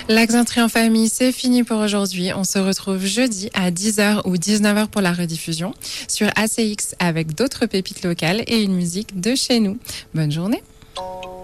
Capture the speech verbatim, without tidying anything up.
L'Accent en famille, c'est fini pour aujourd'hui. On se retrouve jeudi à dix heures ou dix-neuf heures pour la rediffusion sur A C X avec d'autres pépites locales et une musique de chez nous. Bonne journée.